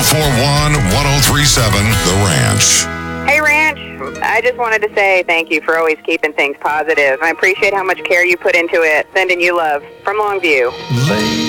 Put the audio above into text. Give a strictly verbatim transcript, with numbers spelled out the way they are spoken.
four one, one oh three seven, The Ranch. Hey, Ranch. I just wanted to say thank you for always keeping things positive. I appreciate how much care you put into it. Sending you love from Longview. Lay